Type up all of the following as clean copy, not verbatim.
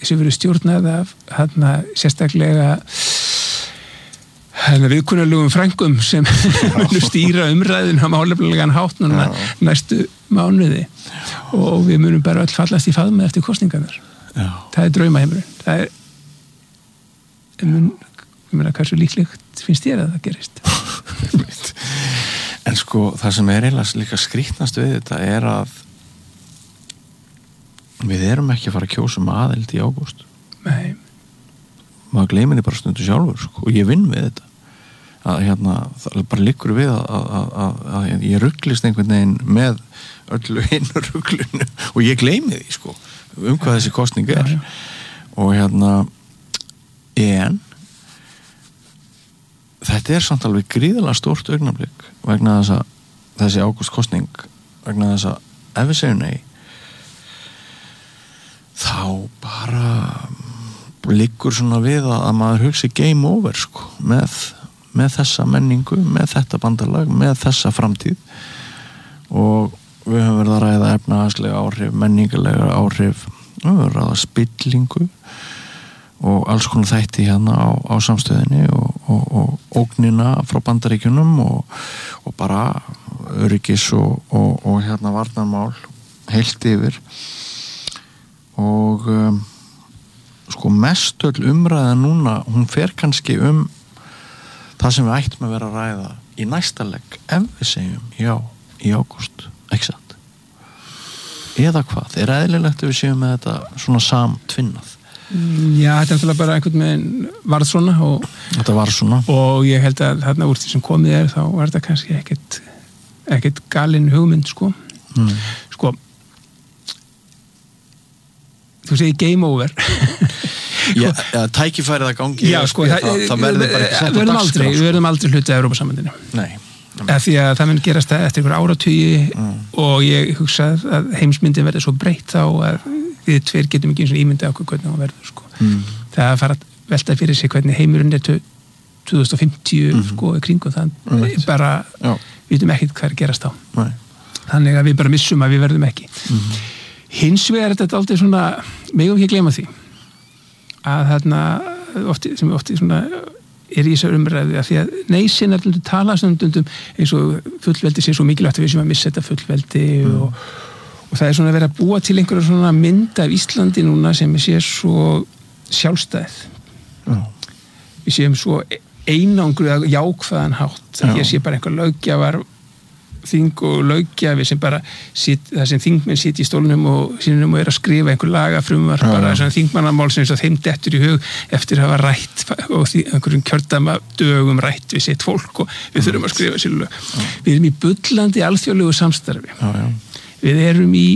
sem verið stjórnað af sérstaklega viðkunnarlegum frængum sem munu stýra umræðin á málefnalegan hátt núna næstu mánuði og við munum bara öll fallast í faðma eftir kosningarnar. Það draumaheimurinn. Það ég meina hversu líklegt finnst þér að það gerist? En sko, það sem eiginlega líka skrýtnast við þetta að við erum ekki að fara að kjósa aðild í ágúst. Nei. Maður gleymir því bara stundu sjálfur, sko, og ég vinn við þetta. Það bara liggur við að ég rugglist einhvern veginn með öllu hinu rugglinu og ég gleymi því, sko, hvað þessi kosning er. Og en þetta samt alveg gríðarlega stórt augnablik vegna þess að þessi ágústkosning vegna þess að ef við segjum nei þá bara liggur svona við að maður hugsi game over, sko, með þessa menningu, með þetta bandalag, með þessa framtíð og við höfum verið að ræða efnahagslega áhrif, menningarlega áhrif, við höfum verið að ræða spillingu og alls konar þætti á samstöðinni og ógnina frá Bandaríkjunum og bara öryggis og varnarmál heilt yfir og sko mestöll umræða núna, hún fer kannski það sem við ættum að vera að ræða í næsta legg ef við segjum já í ágúst, ekki satt eða hvað, eðlilegt að við séum með þetta svona samtvinnað? Já, þetta náttúrulega bara einhvern veginn varð svona þetta var svona og ég held að þarna úr því sem komið þá var þetta kannski ekkert galin hugmynd, sko sko þú segir game over Já, tækifærið að gangi sko, það verður bara ekki sett á dagskrá við verðum aldrei hluti af Evrópusambandinu Nei því að það mun gerast eftir einhver áratugi og ég hugsa að heimsmyndin verður svo breytt þá að við tveir getum ekki eins og ímyndið okkur hvernig það verður, sko það að fara að velta fyrir sig hvernig heimurinn 2050 sko í kringum það bara við veitum ekkert hvað gerast þá þannig að við bara missum að við verðum ekki hins vegar þetta aldrei svona megum ekki gleyma því að þarna sem oft svona í þessu umræðu að því að neysinnar tala stundum eins og fullveldi sé svo mikilvægt að við séum að missa þetta fullveldi og það svona verið að búa til einhverja svona mynd af Íslandi núna sem sé svo sjálfstæð við séum svo einangruð jákvæðan hátt að hér sé bara einhver löggjafar þing og löggjafi sem bara það sem þingmenn sitja í stólnum og sínum og að skrifa einhver lagafrumvarp bara svona þingmannamál sem þeim dettur í hug eftir að hafa rætt og einhverjum kjördama dögum rætt við sitt fólk og við þurfum að skrifa sér lög við erum í bullandi alþjóðlegu samstarfi við erum í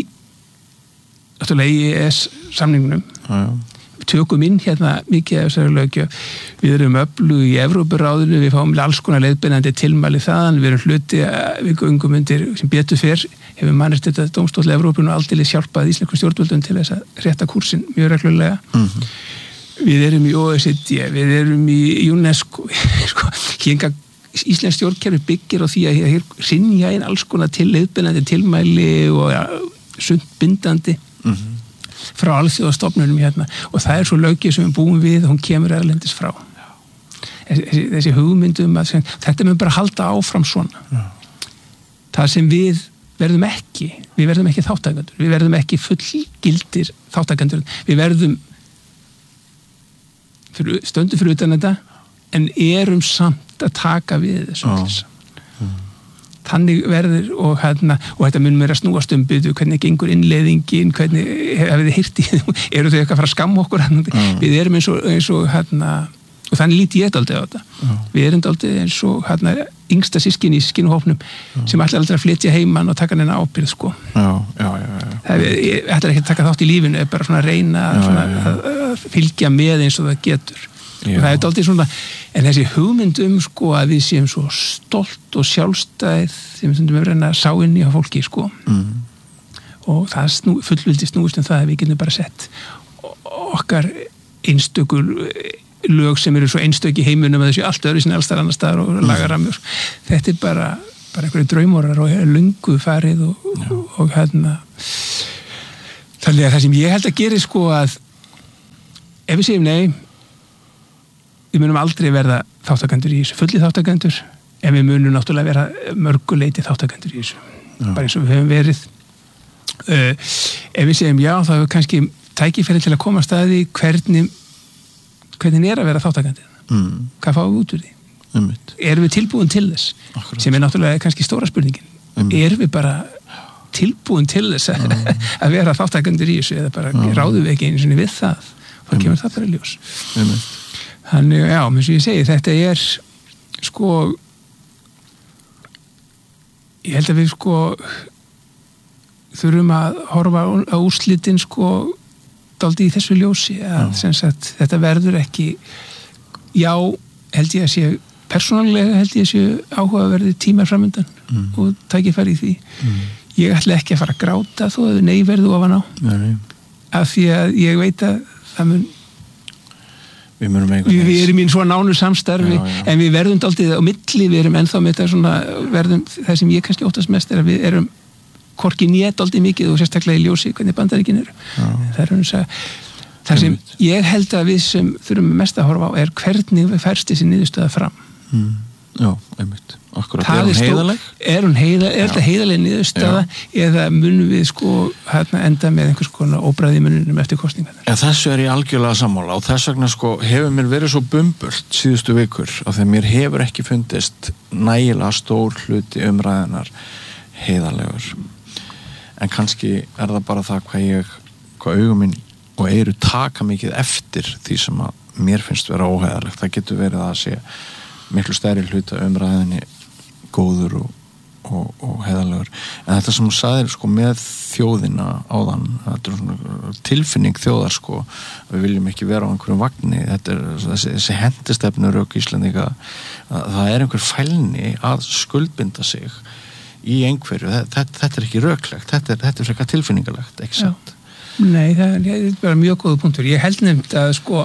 EES samningnum við tökum inn mikið af þessari löggjöf við erum öflug í Evrópuráðinu við fáum alls konar leiðbeinandi tilmæli þaðan við erum hluti við göngum undir sem betur fyrr hefur mannréttindadómstóll Dómstóll Evrópu aldeilis hjálpað íslenskum stjórnvöldum til þess að rétta kúrsinn mjög reglulega við erum í OECD við erum í UNESCO sko, íslensk stjórnkerfi byggir á því að hér sinja inn alls konar til leiðbeinandi tilmæli og sundbindandi frá alþjóðastofnunum og það svo löggjöf sem við búum við og hún kemur erlendis frá þessi hugmyndum að þetta mun bara halda áfram svona það sem við verðum ekki þátttakendur við verðum ekki fullgildir þáttakendur við verðum stöndum fyrir utan þetta en erum samt að taka við þessu þannig verður og þetta mun mér að snúast byggðu hvernig gengur innleiðingin hvernig hafið þið heyrt í eru þau eitthvað að fara að skamma okkur við erum eins og og þannig líti ég dálítið á þetta við erum dálítið eins og yngsta systkin í skinuhópnum sem ætlar aldrei að flytja heiman og taka henni ábyrgð sko það ætlar ekki að taka þátt í lífinu bara svona að reyna að fylgja með eins og það getur og það dálítið svona en þessi hugmynd sko að við séum svo stolt og sjálfstæð sem stundum við reyna að sá inn í á fólki sko og það fullvildi snúist það að við getum bara sett okkar einstökur lög sem eru svo einstök í heiminum að þessu allt öðru sinni allstar annar staðar og lagaramjör þetta bara einhverju draumórar og löngu farið og þannig að það sem ég held að gera sko að ef við segjum nei, við munum aldrei verða þáttakendur í þessu, fulli þáttakendur, en við munum náttúrulega vera mörguleiti þáttakendur í þessu, bara eins og við höfum verið. Ef við segjum já, þá hefur kannski tækifæri til að koma að staði hvernig er að vera þáttakendur. Hvað fáum við út úr því? Erum við tilbúin til þess? Akkurat. Sem er náttúrulega kannski stóra spurningin. Erum við bara tilbúin til þess að vera þáttakendur í þessu, eða bara ráðum við ekki einu sinni við það? Þá kemur það bara ljós. Þannig, já, eins og ég segi, þetta er sko, ég held að við sko þurfum að horfa á úrslitin sko dálítið í þessu ljósi að sem sagt, þetta verður ekki, já, held ég að sé persónulega held ég að sé áhugaverðir tímar framundan og tækifæri í því. Ég ætla ekki að fara að gráta þó að nei verðu ofan á. Af því að ég veit að það mun við erum í svo nánu samstarfi, en við verðum dálítið á milli, við erum ennþá með þetta svona, verðum, það sem ég kannski óttast mest er að við erum hvorki nét dálítið mikið og sérstaklega í ljósi hvernig Bandaríkin eru. Það sem ég held að við sem þurfum mest að horfa á er hvernig við færst þessi niðurstöða fram. Já, einmitt. Akkurat, er hún heiðaleg? Er þetta heiðaleg niðurstöða eða munum við sko enda með einhvers konar óbræði mununum eftir kosningarnar? Þessu er ég algjörlega sammála og þess vegna sko hefur mér verið svo bumbult síðustu vikur af því að mér hefur ekki fundist nægilega stór hluti umræðinar heiðalegur. En kannski er það bara það hvað augum minn og eyru taka mikið eftir því sem að mér finnst vera óheiðalegt. Það getur verið að sé miklu stærri hluta umræðinni góður og heiðalegur. En þetta sem þú sagðir sko með þjóðina áðan, þetta er svona tilfinning þjóðar sko, við viljum ekki vera á einhverjum vagni, þetta er þessi hendistefnu rök Íslendinga, það er einhver fælni að skuldbinda sig í einhverju, þetta er ekki röklegt, þetta er frekar tilfinningalegt, ekki sant? Nei, það er bara mjög góða punktur. Ég held nefnt að sko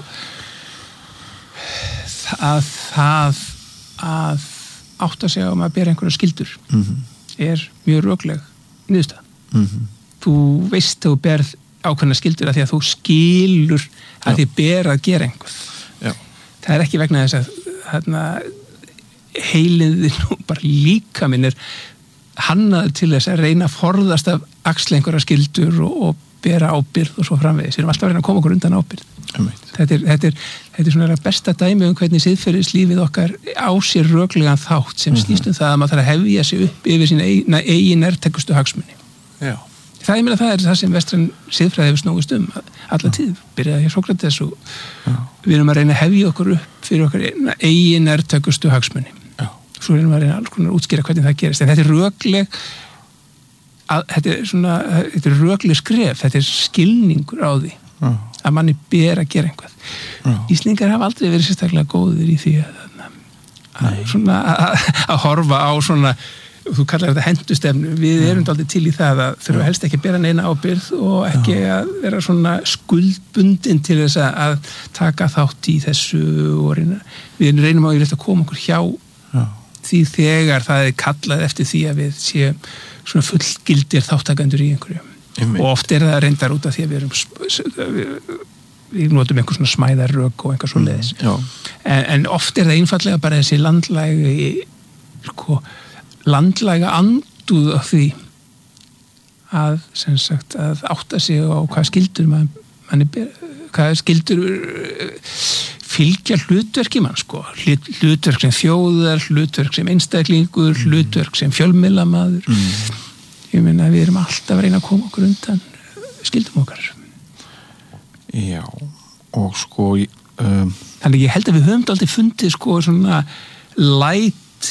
að átta sig að bera einhverja skildur er mjög rökleg niðurstaða. Þú veist að þú berð ákveðna skildur af því að þú skilur að þið ber að gera einhvað. Það er ekki vegna þess að heiliðin og bara líkaminn er hannaður til þess að reyna að forðast af axla einhverja skildur og bera ábyrgð og svo framvegis. Við erum alltaf að reyna að koma okkur undan ábyrgð. Þetta er svona besta dæmi hvernig siðferðislífið okkar á sér röklegan þátt sem snýst það að maður þarf að hefja sig upp yfir sína eigin nærtækustu hagsmuni. Það er það sem vestræn siðfræði hefur snúist alla tíð. Byrjaði hér Sókrates og við erum að reyna að hefja okkur upp fyrir okkar eigin nærtækustu hagsmuni. Svo erum við að reyna alls konar að útskýra hvernig það gerist. En þetta er rökleg skref, þetta er skilningur á því að manni ber að gera einhvað. Íslendingar hafa aldrei verið sérstaklega góðir í því að horfa á svona, þú kallar þetta hendustefnu, við erum aldrei til í það að þurfum helst ekki að bera neina ábyrgð og ekki að vera svona skuldbundin til þess að taka þátt í þessu og við reynum á að koma okkur hjá því þegar það er kallað eftir því að við séum svona fullgildir þáttakendur í einhverju. Og oft er það reyndar út af því að við notum einhver svona smæðarrök og einhver svo leiðis. En oft er það einfallega bara þessi landlæga andúð af því að, sem sagt, að átta sig á hvað skildur hvað skildur fylgja hlutverki mann sko. Hlutverk sem þjóðar, hlutverk sem einstaklingur, hlutverk sem fjölmiðlamaður. Ég meina við erum alltaf að reyna að koma okkur undan skildum okkar. Já, og sko þannig ég held að við höfum aldrei fundið sko svona light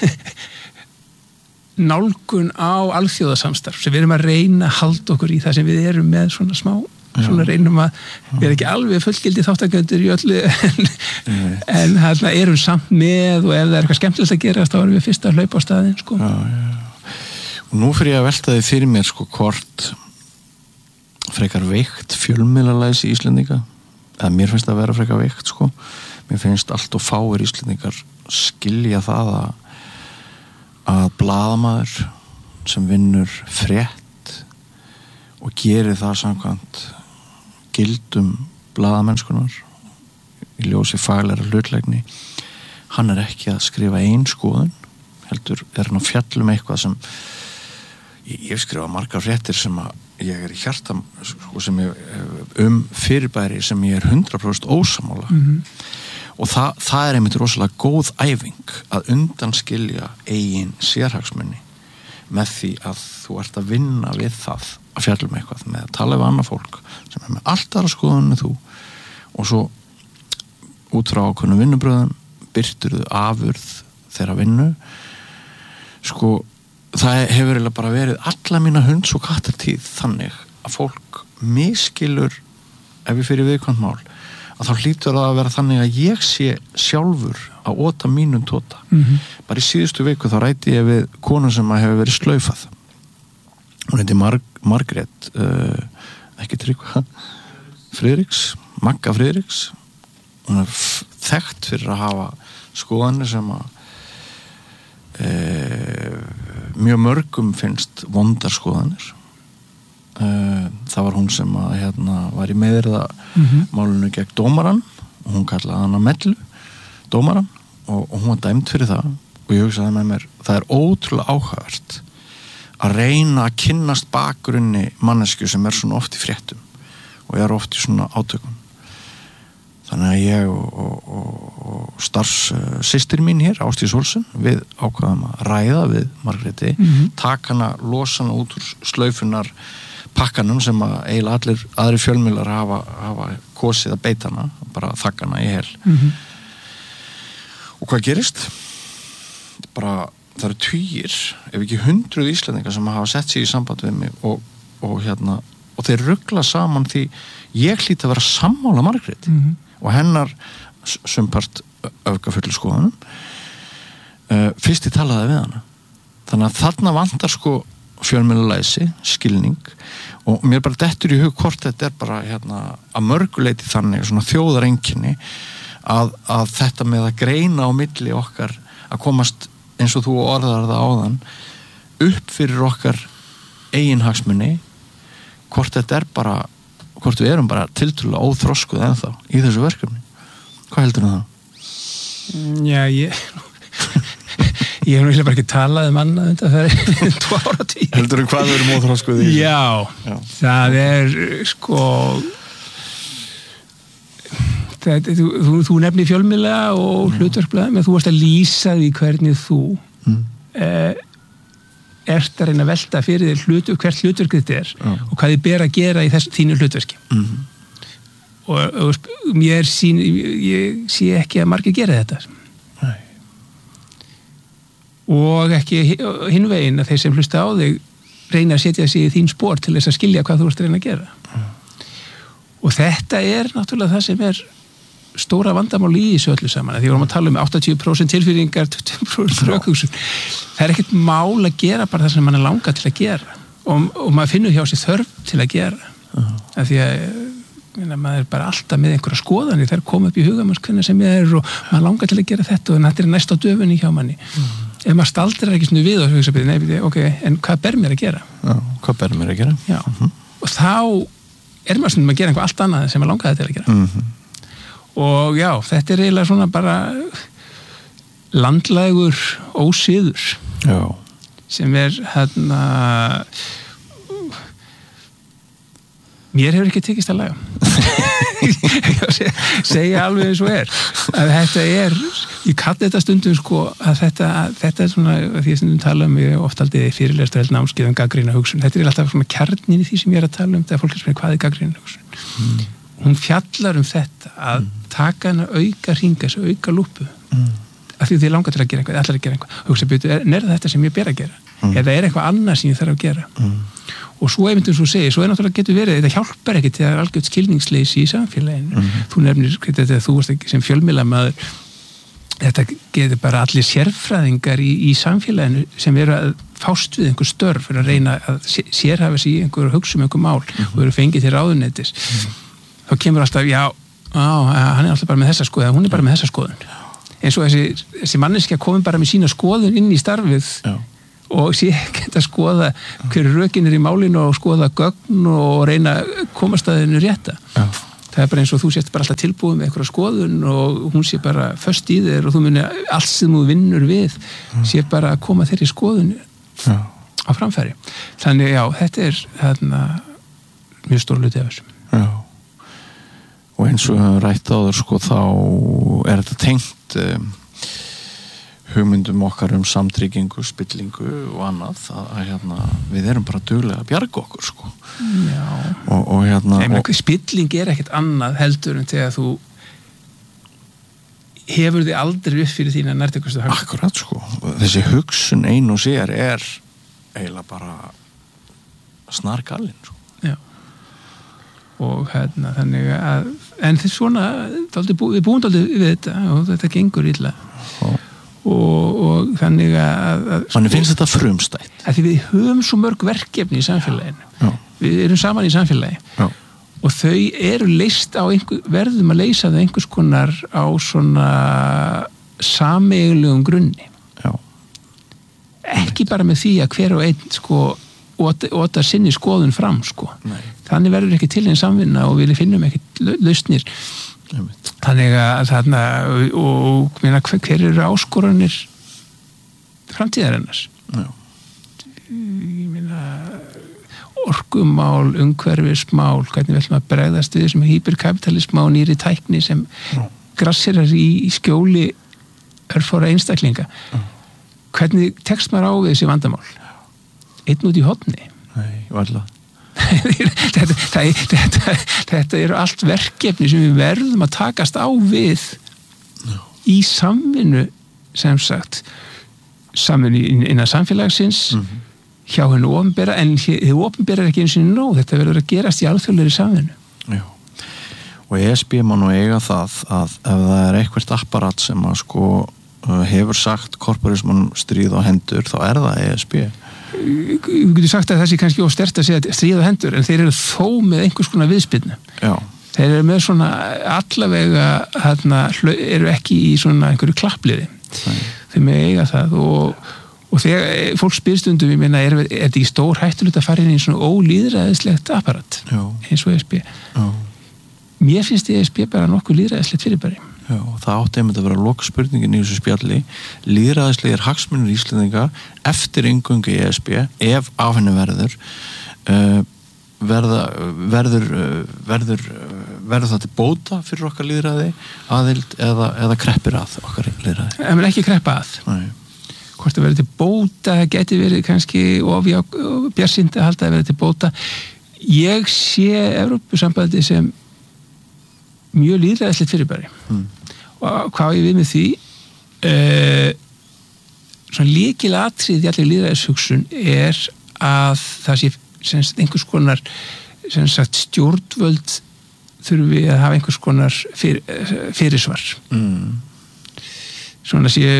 nálgun á alþjóðasamstarf sem við erum að reyna að halda okkur í það sem við erum með svona smá svona reynum að við erum ekki alveg fullgildi þáttakendur í öllu en þarna erum samt með og ef það er eitthvað skemmtilegt að gera þá erum við fyrst að hlaupa á staðinn sko. Og nú fyrir ég að velta þið fyrir mér sko hvort frekar veikt fjölmiðlalæsi Íslendinga eða mér finnst það að vera frekar veikt sko mér finnst allt og fáir Íslendingar skilja það að blaðamaður sem vinnur frétt og gerir það samkvæmt gildum blaðamennskunar í ljósi faglæra hlutlægni, hann ekki að skrifa ein skoðun, heldur hann að fjalla eitthvað sem ég skrifa margar fréttir sem að ég í hjarta sem ég fyrirbæri sem ég 100% ósammála og það einmitt rosalega góð æfing að undanskilja eigin sérhagsmunni með því að þú ert að vinna við það að fjalla eitthvað með að tala við annað fólk sem með allt aðra skoðun en þú og svo út frá ákveðnum vinnubröðum birtur þau afurð þeirra vinnu sko það hefur eiginlega bara verið alla mína hunds- og kattartíð þannig að fólk miskilur ef ég fyrir viðkvæmt mál að þá hlýtur það að vera þannig að ég sé sjálfur að óta mínum tóta bara í síðustu viku þá ræti ég við konu sem að hefur verið slaufað hún heiti Margrét ekki Tryggva Friðriks, Magga Friðriks hún þekkt fyrir að hafa skoðanir sem að mjög mörgum finnst vondar skoðanir það var hún sem að var í meðirða málinu gegn dómaran og hún kallaði hana Mellu dómaran og hún var dæmd fyrir það og ég hugsaði með mér það ótrúlega áhugavert að reyna að kynnast bakgrunni mannesku sem svona oft í fréttum og ég oft í svona átökum þannig að ég og starfssystir mín hér, Ásdís Olsen við ákvaðum að ræða við Margréti taka hana, losa hana út úr slaufunar pakkanum sem að eiginlega allir aðri fjölmiðlar hafa kosið að beita hana bara þakka hana í hel og hvað gerist? Bara það eru tugir ef ekki 100 Íslendingar sem hafa sett sig í samband við mig og þeir rugla saman því ég hlýt að vera sammála Margréti og hennar sumpart öfgafullu skoðunum fyrst ég talaði við hana þannig að þarna vantar sko fjölmiðlalæsi, skilning og mér bara dettur í hug hvort þetta bara að mörguleiti þannig svona þjóðareinkenni að þetta með að greina á milli okkar að komast eins og þú orðar það áðan upp fyrir okkar eiginhagsmunni hvort þetta bara hvort við erum bara tiltölulega óþroskuð ennþá í þessu verkefni. Hvað heldur það? Já, ég hef náttúrulega bara ekki talað annað undan það 2 áratugir. Heldur þú hvað við erum óþroskuð í? Já, það sko þú nefnir fjölmiðla og hlutverkblaðum en þú varst að lýsa því hvernig þú ert að reyna að velta fyrir þér hvert hlutverk þetta og hvað þið ber að gera í þessu þínu hlutverki og ég sé ekki að margir gera þetta og ekki hinn veginn að þeir sem hlusta á þig reyna að setja sig í þín spor til þess að skilja hvað þú ert að reyna að gera og þetta náttúrulega það sem stóra vandamál í þessu öllu saman því við vorum að tala 80% tilfinningar 20% rökhugsun það ekkert mál að gera bara það sem mann langað til að gera og maður finnur hjá sér þörf til að gera af því að maður bara alltaf með einhverja skoðanir þær koma upp í hugamanns hvernig sem ég og maður langar til að gera þetta og þetta næst á döfunni hjá manni ef maður staldrar ekki svona við og hugsa nei, ok, en hvað ber mér að gera? Hvað ber mér að gera? Já, og þá maður svona að gera einhver allt annað sem maður langaði til að gera og já, þetta eiginlega svona bara landlægur ósiður sem mér hefur ekki tekist að laga segja alveg eins og að þetta ég kalli þetta stundum sko að þetta svona því stundum tala ég oft aldrei fyrirlestur held námskeið gagnrýna hugsun, þetta alltaf svona kjarnin í því sem ég að tala þegar fólk spyrir hvað gagnrýna hugsun hún fjallar þetta að taka hana auka hringa, þessu auka lúpu af því langar til að gera eitthvað, allar að gera eitthvað hugsa byrju, þetta sem ég ber að gera eða eitthvað annað sem ég þarf að gera og svo einmitt svo segir, svo náttúrulega getur verið þetta hjálpar ekki til að algjört skilningsleysi í samfélaginu þú nefnir þetta þú varst ekki sem fjölmiðlamaður þetta getur bara allir sérfræðingar í samfélaginu sem eru að fást við einhver störf fyrir að reyna að sérhafa sig í einhver hugsa einhver mál og eru fengið til ráðuneytis þá kemur alltaf, hann alltaf bara með þessa skoðun, hún bara með þessa skoðun eins og þessi manneskja komin bara með sína skoðun inn í starfið og sé ekki að skoða hverju rökin í málinu og skoða gögn og reyna að komast að hennu rétta það bara eins og þú sést bara alltaf tilbúið með eitthvað skoðun og hún sé bara föst í þér og þú muni allt sem þú vinnur við sé bara að koma þeirri skoðun á framfæri. Þannig já, þetta þarna mjög stór hluti af þessu. Já. Og eins og við rætt áður sko, þá þetta tengt hugmyndum okkar samtryggingu, spillingu og annað að við erum bara duglega að bjarga okkur sko. Já. Og spilling ekkert annað heldur en þegar þú hefur þið aldrei upp fyrir þína nærtækustu hagsmuni. Akkurat sko. Þessi hugsun ein og sér eiginlega bara snargalinn sko. Já. Og þannig að en þess svona við búum dálítið við þetta og þetta gengur illa. Já. Og þannig að Þannig finnst þetta frumstætt. Því við höfum svo mörg verkefni í samfélaginu. Já. Við erum saman í samfélagi. Já. Og þau eru leyst á verðum að leysa þau einhvers konar á svona sameiginlegum grunni. Já. Ekki bara með því að hver og einn sko óta sinni skoðun fram sko. Nei. Þannig verður ekki til einn samvinna og við finnum ekki lausnir. Þannig að þarna og hver eru áskoranir framtíðarinnar? Já. Ég meina orkumál, umhverfismál, hvernig við ætlum að bregðast við sem hyperkapitalisma og nýri tækni sem grassirar í skjóli örfára einstaklinga. Hvernig tekst maður á við þessi vandamál? Einn út í horni? Nei, varla. Þetta eru allt verkefni sem við verðum að takast á við í samvinnu sem sagt samvinnu innan samfélagsins hjá hennu opinbera en þið opinbera ekki eins og nóg þetta verður að gerast í alþjóðlegri samvinnu. Já. Og ESB má nú eiga það að ef það eitthvert apparat sem að sko hefur sagt korporismann stríð á hendur þá það ESB. Við getum sagt að þessi kannski óstert að segja stríð á hendur en þeir eru þó með einhvers konar viðspyrnu. Já. Þeir eru með svona allavega eru ekki í svona einhverju klappliði. Þeir með eiga það og þegar fólk spyr stundum ég meina þetta í stór hættulegt að fara inn í svona ólýðræðislegt apparat eins og ESB. Já. Mér finnst ESB bara nokkuð lýðræðislegt fyrirbæri. Já, það átti einmitt að vera lokaspurningin í þessu spjalli. Lýðræðislegir hagsmunir Íslendinga eftir inngöngu í ESB ef af henni verður það til bóta fyrir okkar lýðræði aðild eða kreppir að okkar lýðræði? Það vil ekki kreppa að. Nei. Hvort það verður til bóta, það geti verið kannski bjartsýnt að halda að verður til bóta. Ég sé Evrópusambandið sem mjög lýðræðislegt fyrirbæri. Og hvað ég við með því svona lykilatriði í allir lýðræðishugsun að það sé einhvers konar stjórnvöld þurfum við að hafa einhvers konar fyrirsvar. Svona séu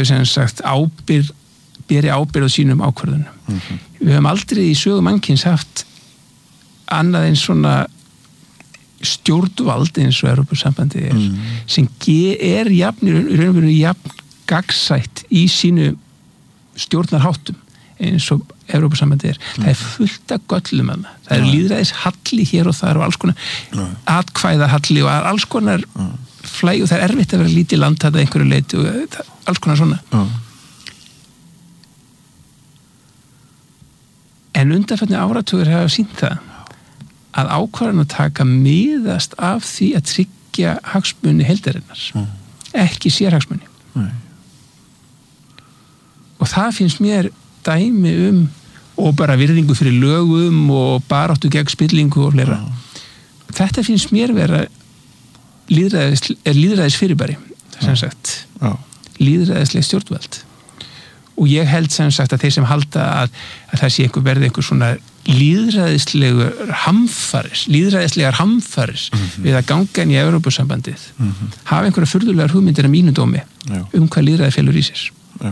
beri ábyrgð á sínum ákvörðunum. Við höfum aldrei í sögu mannkyns haft annað en svona stjórnvald eins og Evrópusambandið sem jafn gagnsætt í sínu stjórnarháttum eins og Evrópusambandið það fullt af göllum að það lýðræðis halli hér og þar og alls konar atkvæða halli og alls konar flæg og það erfitt að vera lítið land þetta einhverju leiti og alls konar svona en undanfarnir áratugur hafa sýnt það að ákvarðan að taka miðast af því að tryggja hagsmuni heildarinnar ekki sérhagsmuni og það finnst mér dæmi og bara virðingu fyrir lögum og baráttu gegn spillingu og fleira þetta finnst mér vera lýðræðis fyrirbæri sem sagt lýðræðisleg stjórnvald og ég held sem sagt að þeir sem halda að það sé verði einhver svona lýðræðislegar hamfaris við að ganga inn í Evrópusambandið hafa einhverja furðulegar hugmyndir að mínu dómi hvað lýðræði felur í sér. Já.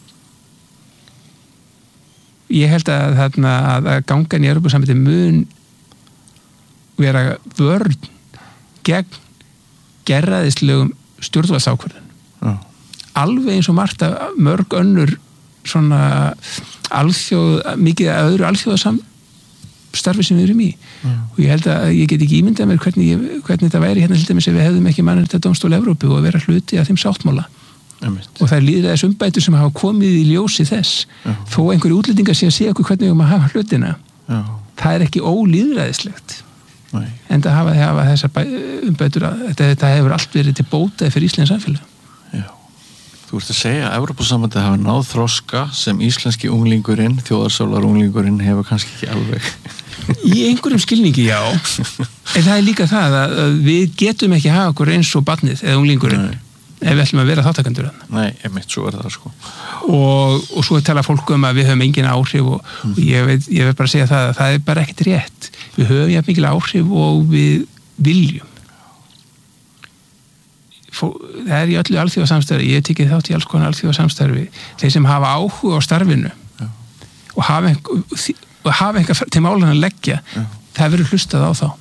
Ég held að ganga inn í Evrópusambandið mun vera vörn gegn gerræðislegum stjórnvaldsákvörðun. Alveg eins og mörg önnur svona mikið öðru alþjóðasambönd starfi sem við erum í og ég held að ég get ekki ímyndað mér hvernig þetta væri hérna til dæmis ef við hefðum ekki Mannréttindadómstól Evrópu og vera hluti af þeim sáttmála og það lýðræðis umbætur sem hafa komið í ljósi þess þó einhverju útlendingar sé að segja okkur hvernig við maður hafa hlutina það er ekki ólýðræðislegt en það hafa þessar umbætur þetta hefur allt verið til bóta fyrir Íslands samfélag. Þú ert að segja að Evrópusambandið hafa náð þroska sem íslenski unglingurinn, þjóðarsálar unglingurinn hefur kannski ekki alveg. Í einhverjum skilningi, já. En það er líka það að við getum ekki hafa okkur eins og barnið eða unglingurinn ef við ætlum að vera þáttakendur. Nei, einmitt, svo er það sko. Og svo tala fólk að við höfum engin áhrif og ég vil bara segja að það er bara ekkert rétt. Við höfum jafn mikil áhrif og við viljum. Það er í öllu alþjóðasamstarfi, ég tekið þátt í alls konar alþjóðasamstarfi, þeir sem hafa áhuga á starfinu og hafa eitthvað til málan að leggja, það verður hlustað á þá.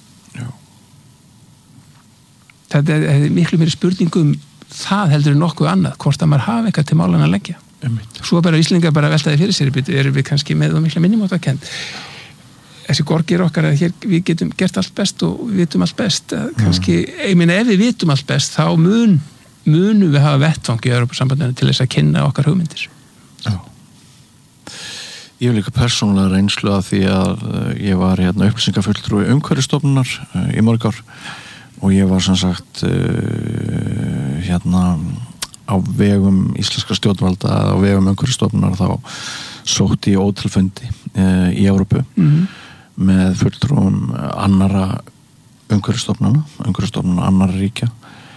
Það er miklu meiri spurningum það heldur en nokkuð annað, hvort að maður hafa eitthvað til málan að leggja. Svo bara Íslendingar bara veltaði fyrir sér, erum við kannski með og mikla minnumáttakend. Þessi gorgir okkar að hér við getum gert allt best og við vitum allt best kannski, ég meina ef við vitum allt best þá munum við hafa vettvang í Evrópusambandinu til þess að kynna okkar hugmyndir. Já. Ég hef líka persónulega reynslu af því að ég var upplýsingafulltrúi umhverfisstofnunar í mörg ár og ég var sem sagt á vegum íslenskra stjórnvalda á vegum umhverfisstofnunar þá sótti ég ótilfundi í Evrópu með fulltrúum annarra umhverfisstofnana annarra ríkja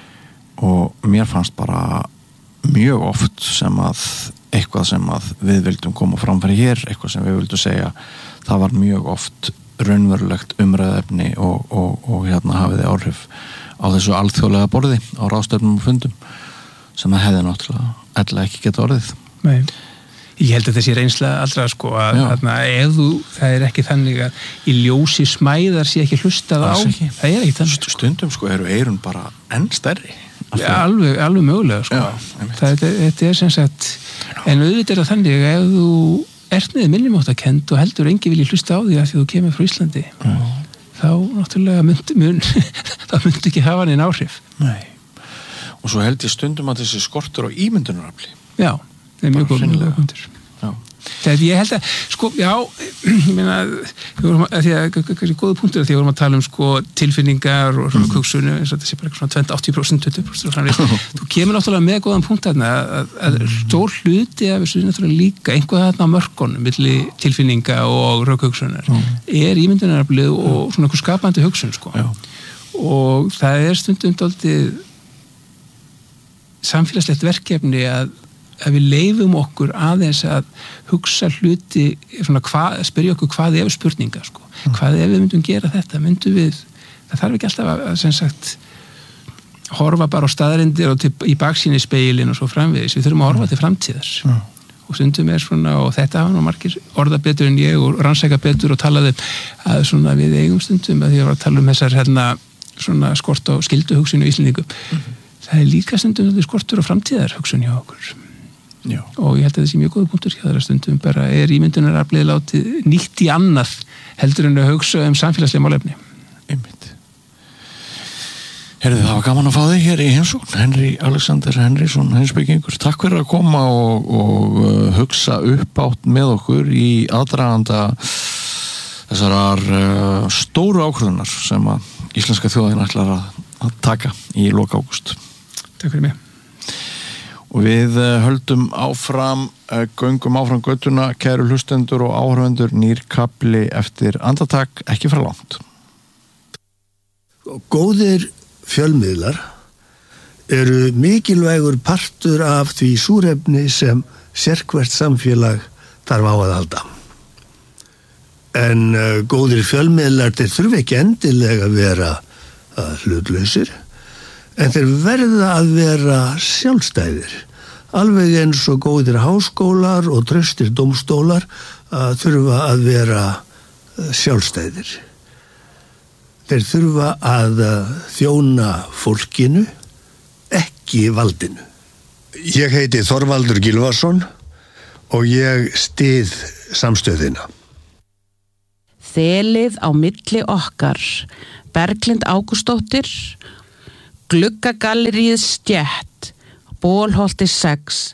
og mér fannst bara mjög oft sem að eitthvað sem að við vildum koma fram fyrir hér, eitthvað sem við vildum segja það var mjög oft raunverulegt umræðefni og hafiði áhrif á þessu alþjóðlega borði á ráðstefnum og fundum sem það hefði náttúrulega ella ekki geta orðið. Nei. Ég held að þessi reynsla allra sko að það er ekki þannig að í ljósi smæðar sé ekki hlustað á, það er ekki þannig. Stundum sko eru eyrun bara enn stærri. Alveg mögulega sko. Þetta er sem sagt, en auðvitað er það þannig að ef þú ert með minnumáttakend og heldur engi vilji hlusta á því að því þú kemur frá Íslandi, þá náttúrulega það myndi ekki hafa neinn áhrif. Nei. Og svo held ég stundum að þessi skortur á ímyndunarafli. Já. Það er mjög góð punktur. Þegar ég held að, sko, já, ég meina, því að góða punktur því að við vorum að tala sko tilfinningar og svona kuksunni, eins og þetta sé bara svona 80%, 20% framvegis. Þú kemur náttúrulega með góðan punkt þarna að stór hluti af þessu náttúrulega líka einhvað þarna á mörkunum milli tilfinninga og rökhugsunar er ímyndunaraflið og svona einhver skapandi hugsun, sko. Og það er stundum dálítið samfélagslegt verkefni að við leifum okkur aðeins að hugsa hluti, spyrja okkur hvað ef spurninga, sko. Hvað ef við myndum gera þetta, það þarf ekki alltaf að sem sagt horfa bara á staðarindir og í baksýni speilin og svo framvegis, við þurfum að horfa til framtíðar og stundum er svona, og þetta hafa nú margir orða betur en ég og rannsæka betur og talaði að svona við eigum stundum að því að var að tala þessar svona skort á skylduhugsun og Íslendingum. Það er líka stundum skortur og framtíðarhugsun hjá okkur. Já. Og ég held að þessi mjög góða punktur hjá þeirra stundum bara er ímyndunaraflið látið nýtt í annað heldur en að hugsa samfélagslega málefni. Einmitt. Heyrðu, það var gaman að fá þig hér í heimsókn, Henry Alexander Henriksson, heimspekingur. Takk fyrir að koma og hugsa uppátt með okkur í aðdraganda þessarar stóru ákvörðunar sem að íslenska þjóðin ætlar að taka í lok ágúst. Takk fyrir mig. Og við höldum áfram, göngum áfram göttuna, kæru hlustendur og áhörvendur, nýr kafli eftir andartak, ekki frá langt. Góðir fjölmiðlar eru mikilvægur partur af því súrefni sem sérhvert samfélag þarf á að halda. En góðir fjölmiðlar, þeir þurfa ekki endilega að vera hlutlausir, en þeir verða að vera sjálfstæðir, alveg eins og góðir háskólar og traustir dómstólar þurfa að vera sjálfstæðir. Þeir þurfa að þjóna fólkinu, ekki valdinu. Ég heiti Þorvaldur Gylfason og ég styð samstöðina. Þelið á milli okkar, Berglind Ágústsdóttir, Gluggagalleríið Stjett, Bólholti 6.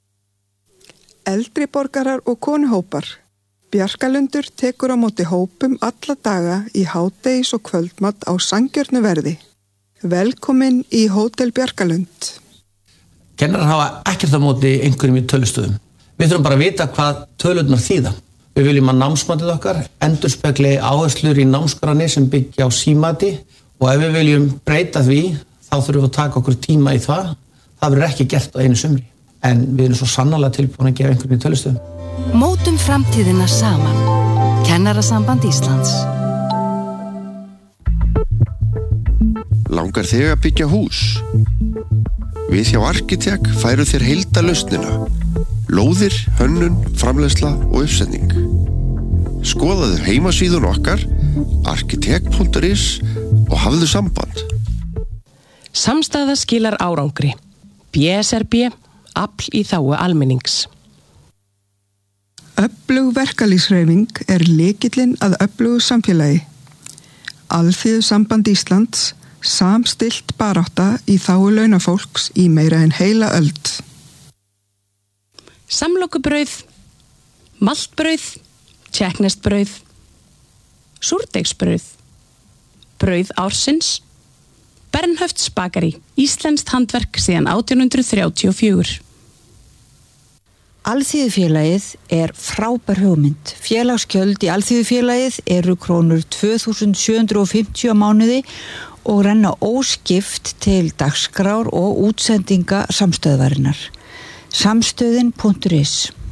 Eldri borgarar og konuhópar. Bjarkalundur tekur á móti hópum alla daga í hádegis og kvöldmat á sanngjörnu verði. Velkomin í Hótel Bjarkalund. Kennarar hafa ekkert á móti einhverjum í tölustöðum. Við þurfum bara að vita hvað tölurnar þýða. Við viljum að námsmatið okkar endurspegli áherslur í námskránni sem byggja á símati og ef við viljum breyta því, þá þurfum við að taka okkur tíma í það. Það verður ekki gert á einu sumri. En við erum svo sannarlega tilbúin að gefa einhverjum í tölustöðum. Mótum framtíðina saman. Kennarasamband Íslands. Langar þig að byggja hús? Við hjá Arkitek færu þér heildarlausnina. Lóðir, hönnun, framleiðsla og uppsetning. Skoðaðu heimasíðun okkar, arkitek.is og hafðu samband. Samstæða skilar árangri. BSRB, afl í þágu almennings. Öflug verkalýðshreyfing lykillinn að öflugu samfélagi. Alþýðusamband Íslands, samstillt barátta í þágu launafólks í meira en heila öld. Samlokubrauð, maltbrauð, tékkneskt súrdeigsbrauð, brauð ársins, Bernhöfts bakari, íslenskt handverk síðan 1834. Alþýðufélagið frábær hugmynd. Félagsgjöld í Alþýðufélagið eru krónur 2.750 á mánuði og renna óskipt til dagskrár og útsendinga samstöðvarinnar. Samstöðin.is